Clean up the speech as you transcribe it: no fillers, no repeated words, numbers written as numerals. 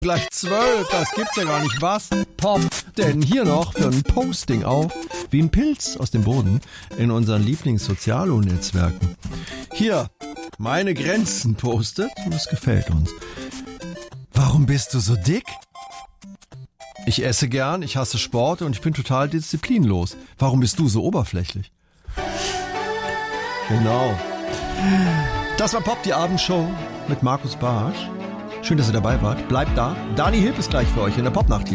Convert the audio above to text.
Gleich 12, das gibt's ja gar nicht, was? Pop, denn hier noch für ein Posting auf, wie ein Pilz aus dem Boden, in unseren Lieblings-Sozialo-Netzwerken. Hier, meine Grenzen postet, das gefällt uns. Warum bist du so dick? Ich esse gern, ich hasse Sport und ich bin total disziplinlos. Warum bist du so oberflächlich? Genau. Das war Pop, die Abendshow mit Markus Bartsch. Schön, dass ihr dabei wart. Bleibt da. Dani Hilp ist gleich für euch in der Popnacht hier.